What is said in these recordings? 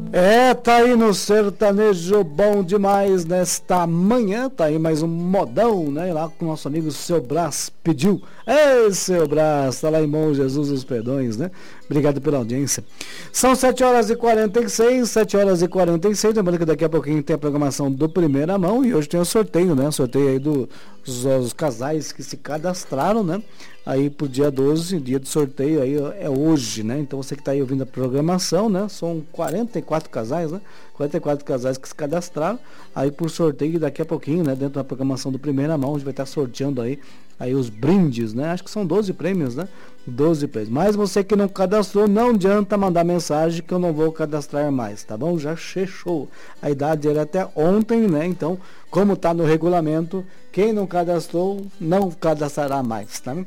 Tá aí no sertanejo bom demais nesta manhã, tá aí mais um modão, né? Lá com o nosso amigo Seu Brás pediu. Ei, Seu Brás, tá lá em Bom Jesus dos Perdões, né? Obrigado pela audiência. São 7h46, lembrando que daqui a pouquinho tem a programação do Primeira Mão e hoje tem o sorteio, né? Sorteio aí dos casais que se cadastraram, né? Aí pro dia 12, dia de sorteio, aí é hoje, né? Então você que está aí ouvindo a programação, né? São 44 casais, né? 44 casais que se cadastraram, aí por sorteio daqui a pouquinho, né? Dentro da programação do Primeira Mão, a gente vai estar sorteando aí os brindes, né? Acho que são 12 prêmios, né? 12 prêmios. Mas você que não cadastrou, não adianta mandar mensagem que eu não vou cadastrar mais, tá bom? Já fechou. A idade era até ontem, né? Então, como tá no regulamento, quem não cadastrou, não cadastrará mais, tá?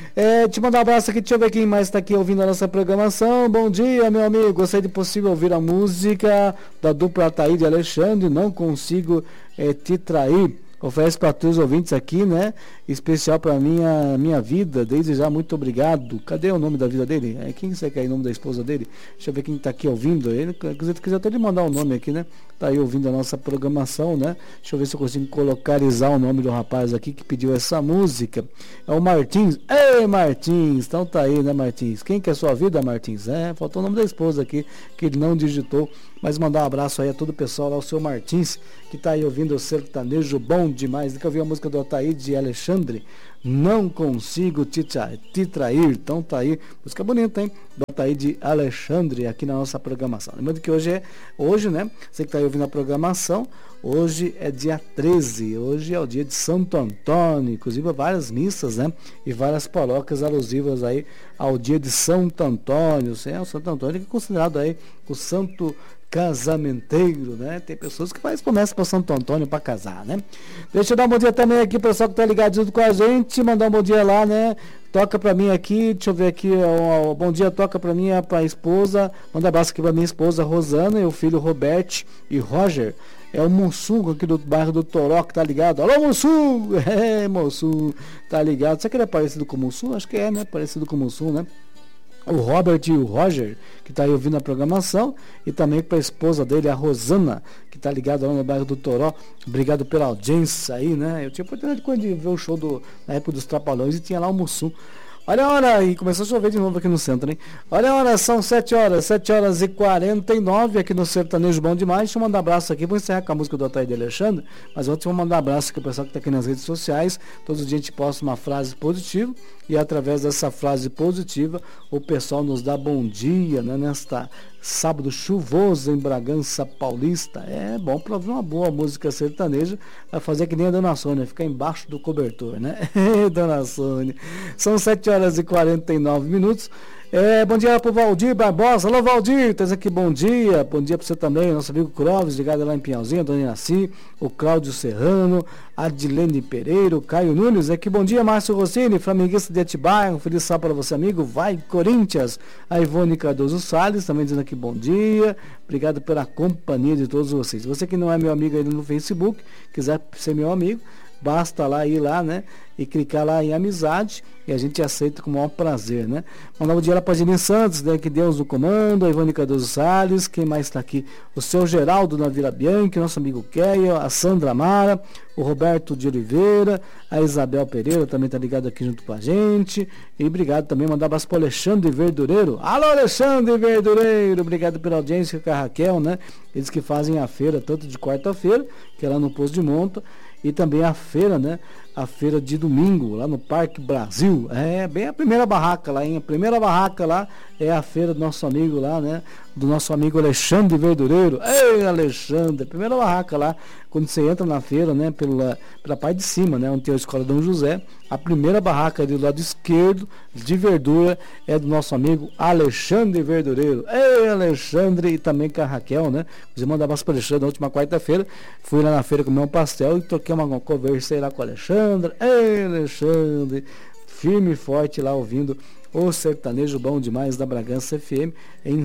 Te mandar um abraço aqui, deixa eu ver quem mais está aqui ouvindo a nossa programação. Bom dia, meu amigo. Gostaria de possível ouvir a música da dupla Ataíde e Alexandre, Não Consigo Te Trair. Oferece para todos os ouvintes aqui, né? Especial para minha vida. Desde já, muito obrigado. Cadê o nome da vida dele? Quem você quer o nome da esposa dele? Deixa eu ver quem está aqui ouvindo. Ele quiser até lhe mandar o nome aqui, né? Tá aí ouvindo a nossa programação, né? Deixa eu ver se eu consigo localizar o nome do rapaz aqui que pediu essa música. É o Martins. Ei, Martins! Então tá aí, né, Martins? Quem quer sua vida, Martins? Faltou o nome da esposa aqui, que ele não digitou. Mas mandar um abraço aí a todo o pessoal lá, o seu Martins, que tá aí ouvindo o sertanejo bom demais. Daqui eu vi a música do Ataíde e Alexandre, Não Consigo Te Trair. Então tá aí, música bonita, hein? Do Ataíde e Alexandre aqui na nossa programação. Lembrando que hoje, né? Você que tá aí ouvindo a programação, hoje é dia 13, hoje é o dia de Santo Antônio, inclusive várias missas, né? E várias paróquias alusivas aí ao dia de Santo Antônio. O Santo Antônio que é considerado aí o santo casamenteiro, né? Tem pessoas que fazem promessa para Santo Antônio para casar, né? Deixa eu dar um bom dia também aqui, pessoal que tá ligado junto com a gente, mandar um bom dia lá, né? Toca para mim aqui, deixa eu ver aqui, bom dia, toca para mim, para a esposa, manda abraço aqui para minha esposa Rosana e o filho Robert e Roger. É o Mussum aqui do bairro do Toró que tá ligado. Alô, Mussum! Mussum, tá ligado. Será que ele é parecido com o Mussum? Acho que é, né? Parecido com o Mussum, né? O Robert e o Roger, que está aí ouvindo a programação, e também para a esposa dele, a Rosana, que está ligada lá no bairro do Toró. Obrigado pela audiência aí, né? Eu tinha oportunidade de ver o show na época dos Trapalhões e tinha lá o Mussum. Olha a hora, e começou a chover de novo aqui no centro, hein? Olha a hora, são 7h49 aqui no Sertanejo Bom Demais. Deixa eu mandar um abraço aqui, vou encerrar com a música do Ataíde e Alexandre, mas antes eu vou mandar um abraço aqui pro pessoal que está aqui nas redes sociais. Todos os dias a gente posta uma frase positiva e através dessa frase positiva o pessoal nos dá bom dia, né? Nesta sábado chuvoso em Bragança Paulista. É bom para ouvir uma boa música sertaneja, vai fazer que nem a Dona Sônia, ficar embaixo do cobertor, né? Dona Sônia. São 7h49. Bom dia pro Valdir Barbosa. Alô, Valdir, tens aqui bom dia. Bom dia para você também, nosso amigo Clóvis, ligado lá em Pinhalzinho, a Dona Inaci, o Cláudio Serrano, a Adilene Pereira, o Caio Nunes. Aqui, bom dia, Márcio Rossini, flamenguista de Atibaia. Um feliz sábado para você, amigo. Vai, Corinthians. A Ivone Cardoso Salles, também dizendo aqui bom dia. Obrigado pela companhia de todos vocês. Você que não é meu amigo ainda no Facebook, quiser ser meu amigo, basta ir lá, né? E clicar lá em amizade e a gente aceita com o maior prazer, né? Mandar um dia lá para a Janine Santos, né? Que Deus no comando, a Ivone Cardoso Salles, quem mais está aqui? O seu Geraldo na Vila Bianchi, nosso amigo Keia, a Sandra Mara, o Roberto de Oliveira, a Isabel Pereira também está ligado aqui junto com a gente. E obrigado também, mandar um abraço para o Alexandre Verdureiro. Alô, Alexandre Verdureiro, obrigado pela audiência com a Raquel, né? Eles que fazem a feira, tanto de quarta-feira, que é lá no Poço de Monta, e também a feira, né? A feira de domingo, lá no Parque Brasil. Bem a primeira barraca lá, hein? A primeira barraca lá é a feira do nosso amigo lá, né? Do nosso amigo Alexandre Verdureiro. Ei, Alexandre, a primeira barraca lá, quando você entra na feira, né? Pela parte de cima, né? Onde tem a Escola Dom José. A primeira barraca ali do lado esquerdo, de verdura, é do nosso amigo Alexandre Verdureiro. Ei, Alexandre, e também com a Raquel, né? Você mandava para o Alexandre na última quarta-feira. Fui lá na feira comer um pastel e troquei conversei lá com o Alexandre. Ei, Alexandre, firme e forte lá ouvindo o sertanejo bom demais da Bragança FM em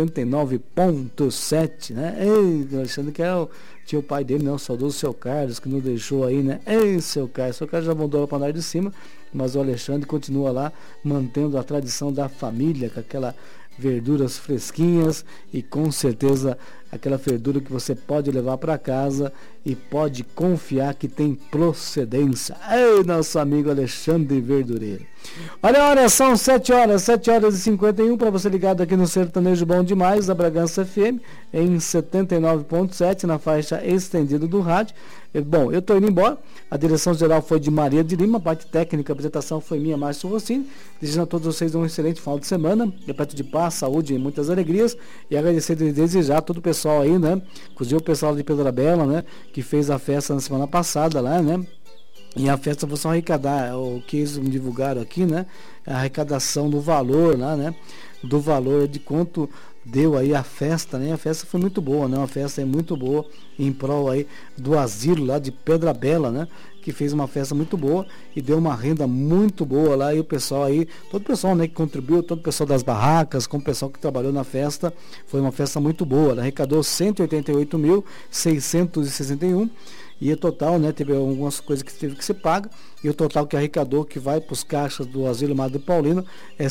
79.7, né? Ei, Alexandre, que é o tio pai dele, né? O saudoso seu Carlos, que nos deixou aí, né? Ei, seu Carlos já mandou para andar de cima, mas o Alexandre continua lá mantendo a tradição da família, com aquela verduras fresquinhas e com certeza aquela verdura que você pode levar para casa e pode confiar que tem procedência. Ei, nosso amigo Alexandre Verdureiro. Olha, são 7 horas e 51 para você ligado aqui no Sertanejo Bom Demais, da Bragança FM, em 79.7, na faixa estendida do rádio. Bom, eu estou indo embora, a direção geral foi de Maria de Lima, a parte técnica, a apresentação foi minha, Márcio Rossini, desejando a todos vocês um excelente final de semana, repleto de paz, saúde e muitas alegrias, e agradecer e desejar todo o pessoal aí, né, inclusive o pessoal de Pedra Bela, né, que fez a festa na semana passada lá, né, e a festa foi só arrecadar, o que eles divulgaram aqui, né, a arrecadação do valor lá, né, do valor de quanto deu aí a festa, né? A festa foi muito boa, né? Uma festa muito boa em prol aí do asilo lá de Pedra Bela, né? Que fez uma festa muito boa e deu uma renda muito boa lá, e o pessoal aí, todo o pessoal, né, que contribuiu, todo o pessoal das barracas, com o pessoal que trabalhou na festa, foi uma festa muito boa. Ela arrecadou 188.661 e o total, né, teve algumas coisas que teve que ser paga, e o total que arrecadou, que vai para os caixas do Asilo Madre Paulina, é R$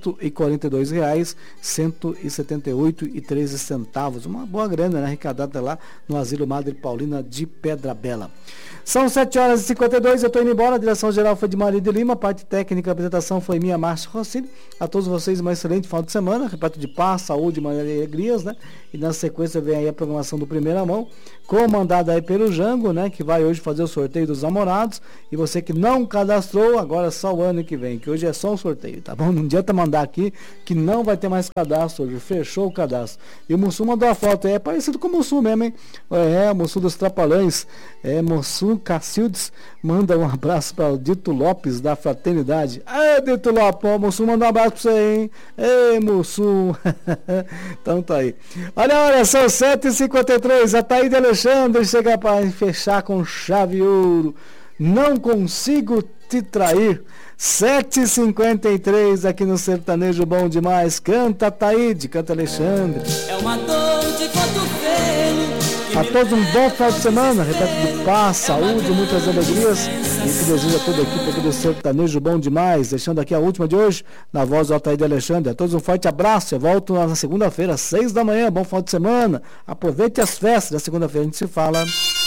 142,178,13. Uma boa grana, né, arrecadada lá no Asilo Madre Paulina de Pedra Bela. São 7 horas e 52, eu estou indo embora, a direção geral foi de Maria de Lima, a parte técnica, a apresentação foi minha, Márcio Rossini. A todos vocês um excelente final de semana, repleto de paz, saúde e alegrias, né? E na sequência vem aí a programação do Primeira Mão, comandada aí pelo Jango, né? Que vai hoje fazer o sorteio dos namorados, e você que não cadastrou, agora só o ano que vem, que hoje é só um sorteio, tá bom? Não adianta mandar aqui que não vai ter mais cadastro hoje, fechou o cadastro. E o Mussum mandou a foto, é parecido com o Mussum mesmo, hein? É, o Mussum dos Trapalhões, Mussum Cacildes, manda um abraço para o Dito Lopes da Fraternidade. Dito Lopes, o Mussum manda um abraço para você, hein? Ei, Mussum. Então tá aí. Olha, são 7h53, a Taíde Alexandre chega para fechar com chave de ouro. Não consigo te trair. 7h53 aqui no Sertanejo Bom Demais. Canta Taíde, canta Alexandre. É uma dor de cotovelo. A todos um bom final de semana, repleto de paz, saúde, muitas alegrias. E que deseja toda a equipe aqui do Sertanejo Bom Demais. Deixando aqui a última de hoje, na voz do Altair de Alexandre. A todos um forte abraço. Eu volto na segunda-feira, às 6 da manhã. Bom final de semana. Aproveite as festas da segunda-feira. A gente se fala.